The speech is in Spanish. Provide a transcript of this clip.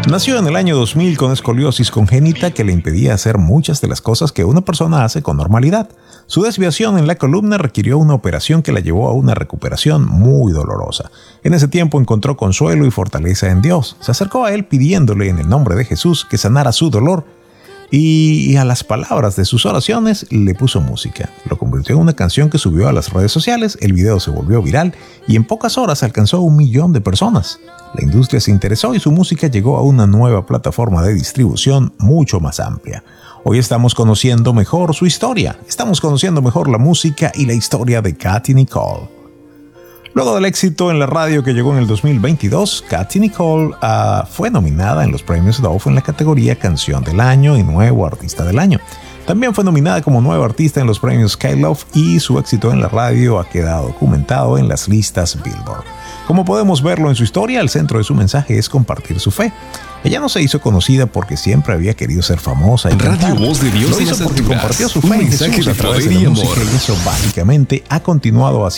Nació en el año 2000 con escoliosis congénita que le impedía hacer muchas de las cosas que una persona hace con normalidad. Su desviación en la columna requirió una operación que la llevó a una recuperación muy dolorosa. En ese tiempo encontró consuelo y fortaleza en Dios. Se acercó a él pidiéndole en el nombre de Jesús que sanara su dolor y a las palabras de sus oraciones le puso música. Lo convirtió en una canción que subió a las redes sociales, el video se volvió viral y en pocas horas alcanzó 1 millón de personas. La industria se interesó y su música llegó a una nueva plataforma de distribución mucho más amplia. Hoy estamos conociendo mejor su historia, estamos conociendo mejor la música y la historia de Katy Nicole. Luego del éxito en la radio que llegó en el 2022, Katy Nicole fue nominada en los premios Dove en la categoría Canción del Año y Nuevo Artista del Año. También fue nominada como nueva artista en los premios Skyloft y su éxito en la radio ha quedado documentado en las listas Billboard. Como podemos verlo en su historia, el centro de su mensaje es compartir su fe. Ella no se hizo conocida porque siempre había querido ser famosa y Radio Voz de Dios lo hizo porque compartió su fe en Jesús a través de la música y eso básicamente ha continuado así.